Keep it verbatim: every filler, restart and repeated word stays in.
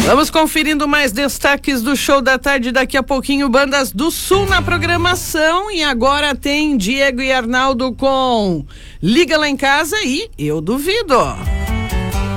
Vamos conferindo mais destaques do show da tarde. Daqui a pouquinho, Bandas do Sul na programação. E agora tem Diego e Arnaldo com Liga Lá em Casa e Eu Duvido.